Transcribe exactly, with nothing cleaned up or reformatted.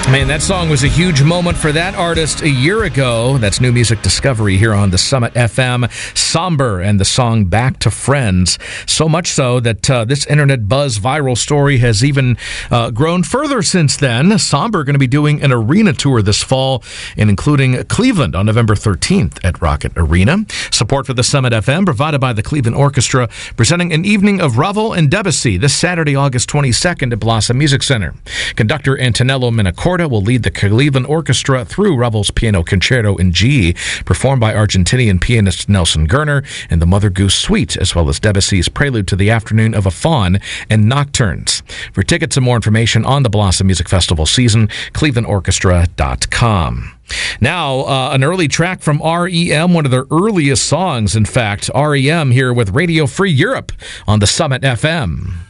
Man, that song was a huge moment for that artist a year ago. That's New Music Discovery here on the Summit F M. Somber and the song Back to Friends. So much so that uh, this internet buzz viral story has even uh, grown further since then. Somber going to be doing an arena tour this fall, and including Cleveland on November thirteenth at Rocket Arena. Support for the Summit F M provided by the Cleveland Orchestra, presenting an evening of Ravel and Debussy this Saturday, August twenty-second at Blossom Music Center. Conductor Antonello Minacorta will lead the Cleveland Orchestra through Ravel's Piano Concerto in G, performed by Argentinian pianist Nelson Gerner, and the Mother Goose Suite, as well as Debussy's Prelude to the Afternoon of a Faun and Nocturnes. For tickets and more information on the Blossom Music Festival season, cleveland orchestra dot com. Now, uh, an early track from R E M, one of their earliest songs, in fact. R E M here with Radio Free Europe on the Summit F M.